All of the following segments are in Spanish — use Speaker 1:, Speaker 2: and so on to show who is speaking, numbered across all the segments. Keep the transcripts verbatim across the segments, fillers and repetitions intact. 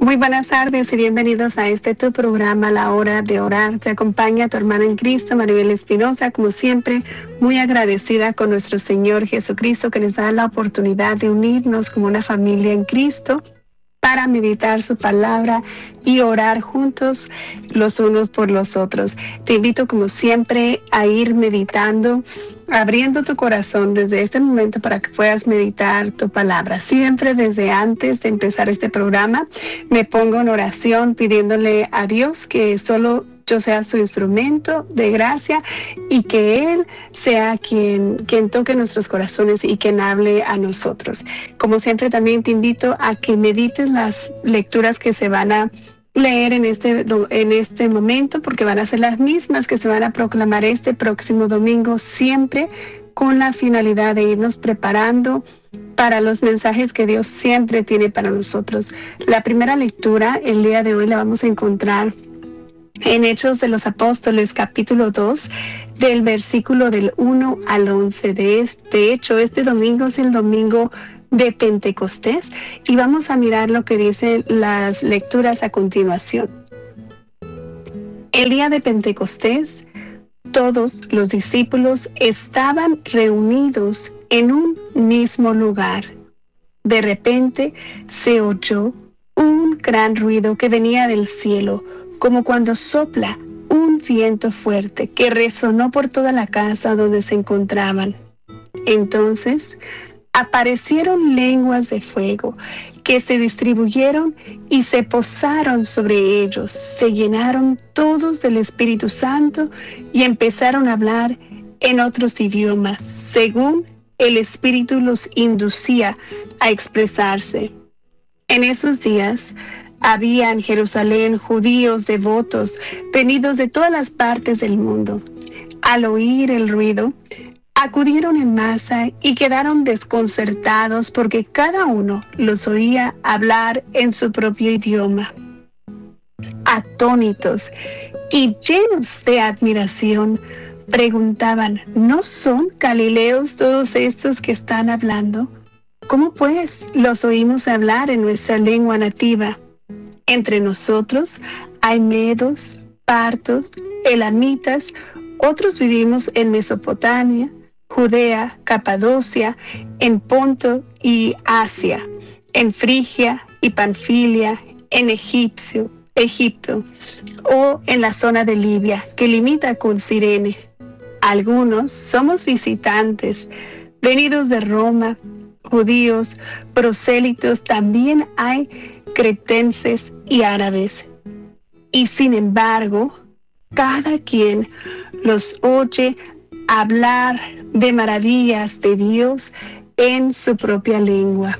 Speaker 1: Muy buenas tardes y bienvenidos a este tu programa, La Hora de Orar. Te acompaña tu hermana en Cristo, Maribel Espinosa, como siempre, muy agradecida con nuestro Señor Jesucristo, que nos da la oportunidad de unirnos como una familia en Cristo para meditar su palabra y orar juntos los unos por los otros. Te invito, como siempre, a ir meditando, abriendo tu corazón desde este momento para que puedas meditar tu palabra. Siempre desde antes de empezar este programa, me pongo en oración pidiéndole a Dios que solo yo sea su instrumento de gracia y que Él sea quien, quien toque nuestros corazones y quien hable a nosotros. Como siempre, también te invito a que medites las lecturas que se van a leer en este, en este momento, porque van a ser las mismas que se van a proclamar este próximo domingo, siempre con la finalidad de irnos preparando para los mensajes que Dios siempre tiene para nosotros. La primera lectura, el día de hoy, la vamos a encontrar en Hechos de los Apóstoles, capítulo dos, del versículo del uno al once. De este hecho, este domingo es el domingo de Pentecostés y vamos a mirar lo que dicen las lecturas a continuación. El día de Pentecostés, todos los discípulos estaban reunidos en un mismo lugar. De repente se oyó un gran ruido que venía del cielo, como cuando sopla un viento fuerte que resonó por toda la casa donde se encontraban. Entonces aparecieron lenguas de fuego que se distribuyeron y se posaron sobre ellos. Se llenaron todos del Espíritu Santo y empezaron a hablar en otros idiomas, según el Espíritu los inducía a expresarse. En esos días había en Jerusalén judíos devotos venidos de todas las partes del mundo. Al oír el ruido, acudieron en masa y quedaron desconcertados porque cada uno los oía hablar en su propio idioma. Atónitos y llenos de admiración, preguntaban: ¿no son galileos todos estos que están hablando? ¿Cómo pues los oímos hablar en nuestra lengua nativa? Entre nosotros hay medos, partos, elamitas, otros vivimos en Mesopotamia, Judea, Capadocia, en Ponto y Asia, en Frigia y Panfilia, en Egipcio, Egipto, o en la zona de Libia, que limita con Cirene. Algunos somos visitantes, venidos de Roma, judíos, prosélitos, también hay cretenses y árabes. Y sin embargo, cada quien los oye hablar de maravillas de Dios en su propia lengua.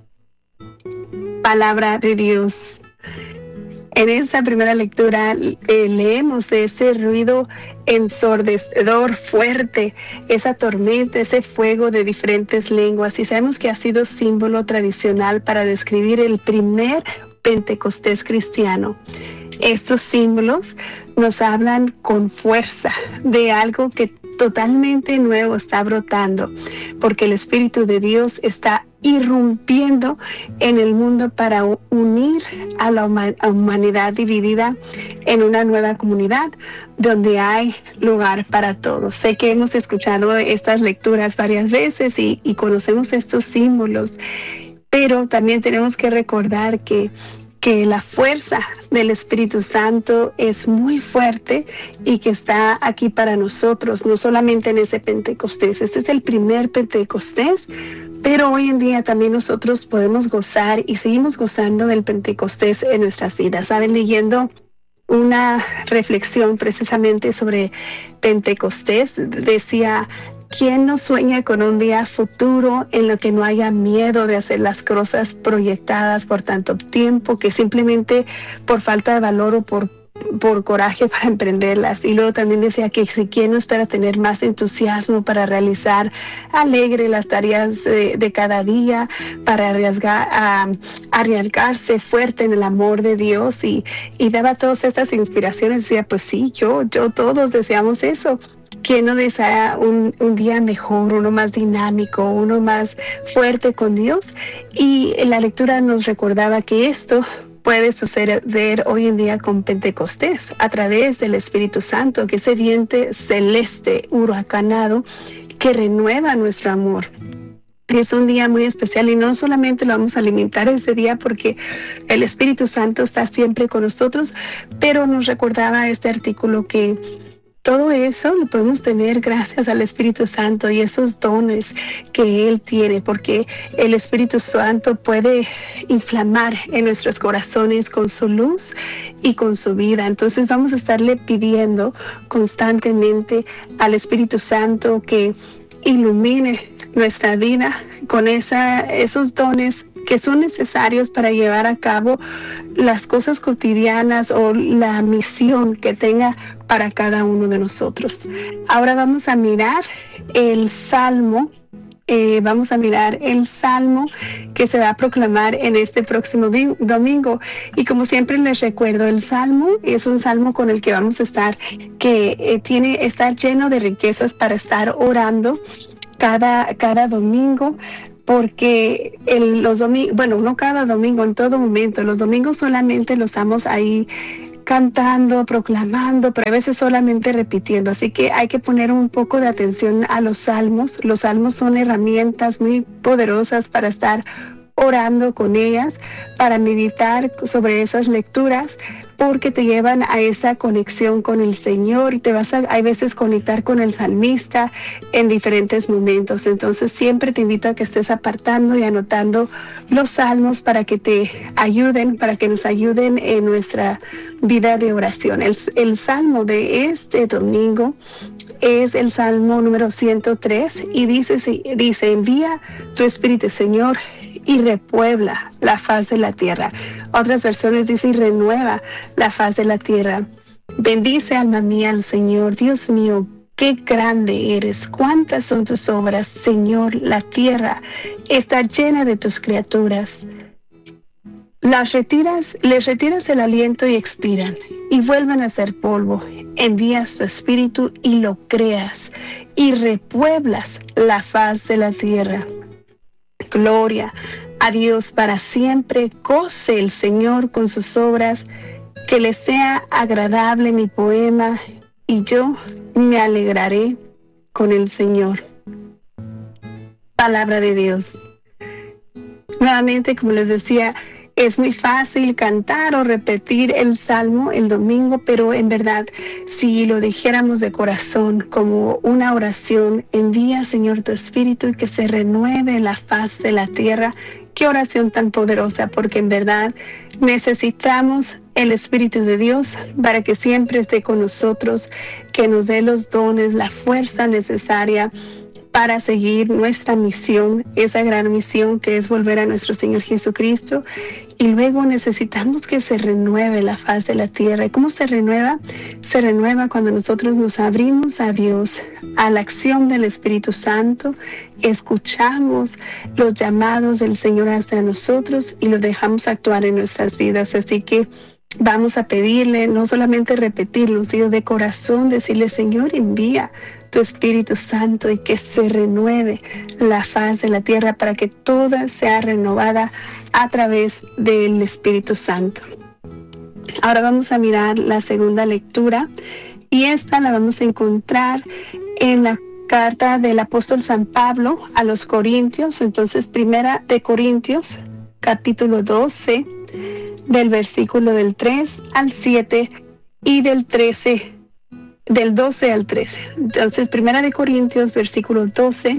Speaker 1: Palabra de Dios. En esta primera lectura eh, leemos de ese ruido ensordecedor fuerte, esa tormenta, ese fuego de diferentes lenguas, y sabemos que ha sido símbolo tradicional para describir el primer Pentecostés cristiano. Estos símbolos nos hablan con fuerza de algo que totalmente nuevo está brotando, porque el Espíritu de Dios está irrumpiendo en el mundo para unir a la humanidad dividida en una nueva comunidad donde hay lugar para todos. Sé que hemos escuchado estas lecturas varias veces y, y conocemos estos símbolos, pero también tenemos que recordar que que la fuerza del Espíritu Santo es muy fuerte y que está aquí para nosotros, no solamente en ese Pentecostés. Este es el primer Pentecostés, pero hoy en día también nosotros podemos gozar y seguimos gozando del Pentecostés en nuestras vidas. Saben, leyendo una reflexión precisamente sobre Pentecostés, decía: ¿quién no sueña con un día futuro en lo que no haya miedo de hacer las cosas proyectadas por tanto tiempo, que simplemente por falta de valor o por, por coraje para emprenderlas? Y luego también decía que si quién no espera tener más entusiasmo para realizar alegre las tareas de, de cada día, para arriesgar, a, arriesgarse fuerte en el amor de Dios, y, y daba todas estas inspiraciones. Decía, pues sí, yo, yo todos deseamos eso. ¿Quién no desea un, un día mejor, uno más dinámico, uno más fuerte con Dios? Y la lectura nos recordaba que esto puede suceder hoy en día con Pentecostés, a través del Espíritu Santo, que es ese viento celeste huracanado que renueva nuestro amor. Es un día muy especial y no solamente lo vamos a alimentar ese día porque el Espíritu Santo está siempre con nosotros, pero nos recordaba este artículo que todo eso lo podemos tener gracias al Espíritu Santo y esos dones que Él tiene, porque el Espíritu Santo puede inflamar en nuestros corazones con su luz y con su vida. Entonces vamos a estarle pidiendo constantemente al Espíritu Santo que ilumine nuestra vida con esa, esos dones que son necesarios para llevar a cabo las cosas cotidianas o la misión que tenga para cada uno de nosotros. Ahora vamos a mirar el Salmo, eh, vamos a mirar el Salmo que se va a proclamar en este próximo di- domingo. Y como siempre les recuerdo, el Salmo es un Salmo con el que vamos a estar, que eh, tiene, está lleno de riquezas para estar orando cada, cada domingo. Porque el, los domingos, bueno, no cada domingo, en todo momento, los domingos solamente los estamos ahí cantando, proclamando, pero a veces solamente repitiendo. Así que hay que poner un poco de atención a los salmos. Los salmos son herramientas muy poderosas para estar orando con ellas, para meditar sobre esas lecturas, porque te llevan a esa conexión con el Señor y te vas a, hay veces, conectar con el salmista en diferentes momentos. Entonces siempre te invito a que estés apartando y anotando los salmos para que te ayuden, para que nos ayuden en nuestra vida de oración. El, el salmo de este domingo es el Salmo número ciento tres y dice, dice, envía tu Espíritu, Señor, y repuebla la faz de la tierra. Otras versiones dicen, y renueva la faz de la tierra. Bendice, alma mía, al Señor. Dios mío, qué grande eres. Cuántas son tus obras, Señor. La tierra está llena de tus criaturas. Las retiras, les retiras el aliento y expiran, y vuelven a ser polvo. Envías tu espíritu y lo creas, y repueblas la faz de la tierra. Gloria a Dios para siempre. Goce el Señor con sus obras. Que le sea agradable mi poema, y yo me alegraré con el Señor. Palabra de Dios. Nuevamente, como les decía, es muy fácil cantar o repetir el Salmo el domingo, pero en verdad, si lo dijéramos de corazón como una oración, envía, Señor, tu Espíritu y que se renueve la faz de la tierra. Qué oración tan poderosa, porque en verdad necesitamos el Espíritu de Dios para que siempre esté con nosotros, que nos dé los dones, la fuerza necesaria para seguir nuestra misión, esa gran misión que es volver a nuestro Señor Jesucristo. Y luego necesitamos que se renueve la faz de la tierra. ¿Y cómo se renueva? Se renueva cuando nosotros nos abrimos a Dios, a la acción del Espíritu Santo, escuchamos los llamados del Señor hacia nosotros y lo dejamos actuar en nuestras vidas. Así que vamos a pedirle, no solamente repetirlo, sino de corazón decirle, Señor, envía tu Espíritu Santo y que se renueve la faz de la tierra para que toda sea renovada a través del Espíritu Santo. Ahora vamos a mirar la segunda lectura, y esta la vamos a encontrar en la carta del apóstol San Pablo a los Corintios. Entonces, primera de Corintios, capítulo doce, del versículo del tres al siete y del trece, del doce al trece. Entonces, primera de Corintios, versículo doce,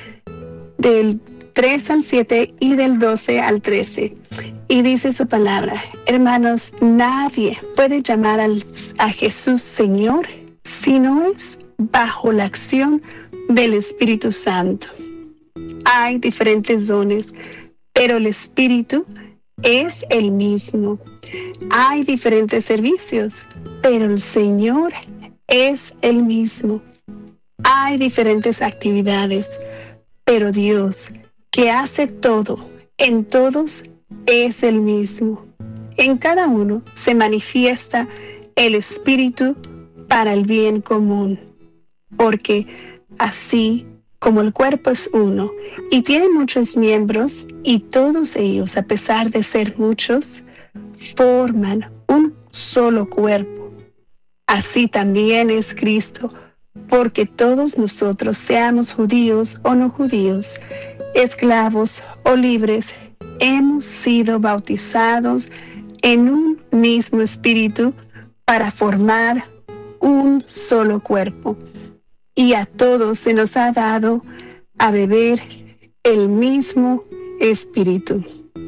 Speaker 1: del tres al siete y del doce al trece. Y dice su palabra: hermanos, nadie puede llamar al, a Jesús Señor si no es bajo la acción del Espíritu Santo. Hay diferentes dones, pero el Espíritu es el mismo. Hay diferentes servicios, pero el Señor es el mismo. Hay diferentes actividades, pero Dios, que hace todo en todos, es el mismo. En cada uno se manifiesta el Espíritu para el bien común, porque así como el cuerpo es uno y tiene muchos miembros, y todos ellos, a pesar de ser muchos, forman un solo cuerpo. Así también es Cristo, porque todos nosotros, seamos judíos o no judíos, esclavos o libres, hemos sido bautizados en un mismo espíritu para formar un solo cuerpo. Y a todos se nos ha dado a beber el mismo espíritu.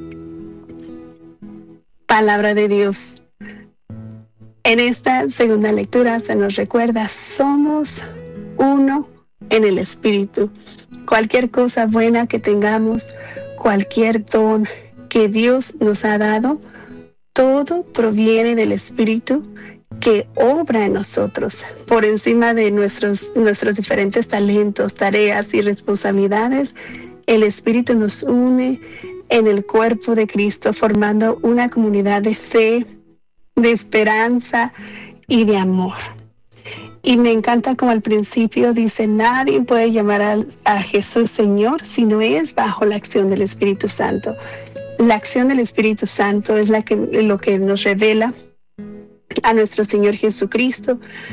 Speaker 1: Palabra de Dios. En esta segunda lectura se nos recuerda, somos uno en el espíritu. Cualquier cosa buena que tengamos, cualquier don que Dios nos ha dado, todo proviene del espíritu que obra en nosotros, por encima de nuestros, nuestros diferentes talentos, tareas y responsabilidades. El Espíritu nos une en el cuerpo de Cristo, formando una comunidad de fe, de esperanza y de amor. Y me encanta como al principio dice, nadie puede llamar a, a Jesús Señor si no es bajo la acción del Espíritu Santo. La acción del Espíritu Santo es la que, lo que nos revela a nuestro Señor Jesucristo,